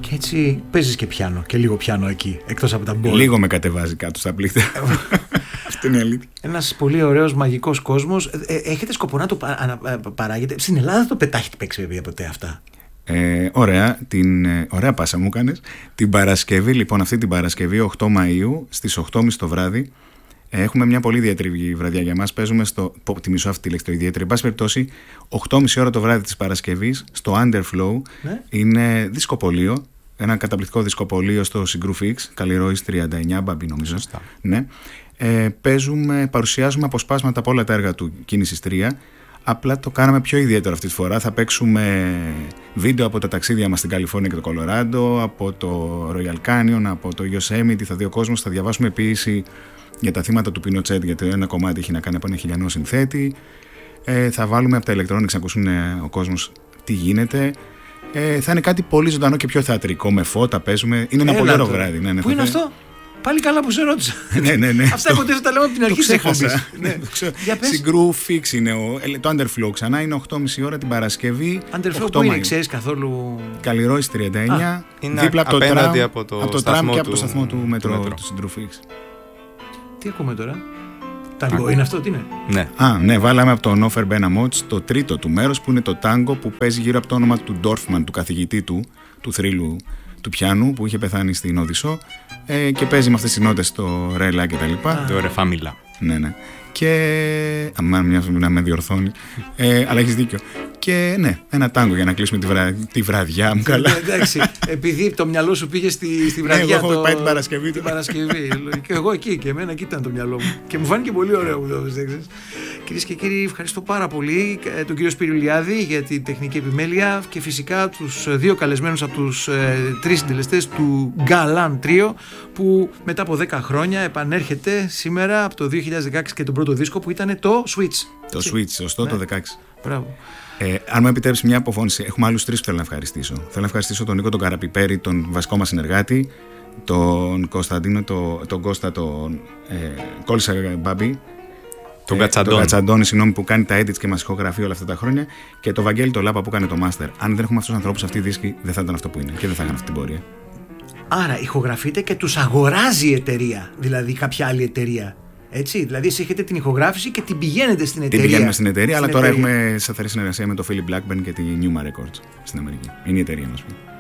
Και έτσι παίζεις και πιάνο, και λίγο πιάνο εκεί, εκτός από τα μπόλ. Λίγο με κατεβάζει κάτω στα πλήθη. Αυτό είναι αλήθεια. Ένας πολύ ωραίος μαγικός κόσμος. Έχετε σκοπό να το παράγετε? Στην Ελλάδα το πετάχετε παίξει ποτέ αυτά? Ωραία, ωραία πάσα μου κάνεις. Την Παρασκευή, λοιπόν, αυτή την Παρασκευή 8 Μαΐου στις 8.30 το βράδυ, έχουμε μια πολύ ιδιαίτερη βραδιά για μας. Παίζουμε τη μισό αυτή τη λέξη, το ιδιαίτερη. Εν πάση περιπτώσει, 8.30 ώρα το βράδυ της Παρασκευής στο Underflow. Ναι. Είναι δισκοπολείο. Ένα καταπληκτικό δισκοπολείο στο Συγκρού Fix, Καλλιρόης 39, Μπαμπή νομίζω. Ναι. Παρουσιάζουμε αποσπάσματα από όλα τα έργα του Κίνησης 3. Απλά το κάναμε πιο ιδιαίτερο αυτή τη φορά. Θα παίξουμε βίντεο από τα ταξίδια μας στην Καλιφόρνια και το Κολοράντο, από το Royal Canyon, από το Yosemite. Θα δει ο κόσμος. Θα διαβάσουμε ποίηση για τα θύματα του Πινότσετ, γιατί ένα κομμάτι έχει να κάνει από ένα χιλιανό συνθέτη. Θα βάλουμε από τα ηλεκτρόνικα να ακούσουν ο κόσμος τι γίνεται. Θα είναι κάτι πολύ ζωντανό και πιο θεατρικό, με φώτα παίζουμε. Είναι ένα πολύ ωραίο βράδυ. Ναι, πού είναι αυτό? Πάλι καλά που σε ρώτησα. Ναι. Αυτά υποτίθεται τα λέμε από την αρχή της εκπομπής. Συγκρού Fix είναι το Underflow ξανά. Είναι 8.30 ώρα την Παρασκευή. Underflow που είναι, ξέρεις καθόλου? Καλλιρόης 39. Είναι δίπλα από το τραμ και από το σταθμό του μετρό του Συγκρού Fix. Τι ακούμε τώρα? Τάγκο είναι αυτό, τι είναι? Ναι. Ναι, βάλαμε από τον Όφερ Μπέναμοτς το τρίτο του μέρος, που είναι το τάγκο, που παίζει γύρω από το όνομα του Ντόρφμαν, του καθηγητή του θρύλου του πιάνου, που είχε πεθάνει στην Οδυσσό, και παίζει με αυτές τις νότες το ρέλα και τα λοιπά. Το ρε φάμιλα. Ναι. Και. Αμάν, μια να με διορθώνει. Αλλά έχεις δίκιο. Και ναι, ένα τάγκο για να κλείσουμε τη βραδιά μου. Καλά. Εντάξει, επειδή το μυαλό σου πήγε στη βραδιά. Εγώ έχω πάει την Παρασκευή. Και εγώ εκεί, και εμένα εκεί ήταν το μυαλό μου. Και μου φάνηκε πολύ ωραίο που το έδωσες. Κυρίες και κύριοι, ευχαριστώ πάρα πολύ τον κύριο Σπύριο Ηλιάδη για την τεχνική επιμέλεια και φυσικά τους δύο καλεσμένους από τους τρεις συντελεστές του Galan Trio, που μετά από 10 χρόνια επανέρχεται σήμερα από το 2016 και τον πρώτο δίσκο που ήταν το Switch. Το Switch, σωστό, το 2016. Μπράβο. Αν μου επιτρέψει μια αποφώνηση, έχουμε άλλους τρεις που θέλω να ευχαριστήσω. Θέλω να ευχαριστήσω τον Νίκο τον Καραπιπέρη, τον βασικό μας συνεργάτη, τον Κωνσταντίνο, τον Κώστα, τον Κόλλησα Μπαμπή, τον Κατσαντώνη, συγγνώμη, που κάνει τα edits και μας ηχογραφεί όλα αυτά τα χρόνια, και τον Βαγγέλη το Λάπα που κάνει το master. Αν δεν έχουμε αυτούς τους ανθρώπους, αυτή η δίσκη δεν θα ήταν αυτό που είναι και δεν θα έκανε αυτή την πορεία. Άρα ηχογραφείτε και τους αγοράζει η εταιρεία, δηλαδή κάποια άλλη εταιρεία. Έτσι, δηλαδή εσείς έχετε την ηχογράφηση και την πηγαίνετε στην εταιρεία. Την πηγαίνουμε στην εταιρεία, αλλά τώρα έχουμε σταθερή συνεργασία με το Philip Blackburn και τη Numa Records στην Αμερική. Είναι η εταιρεία μας.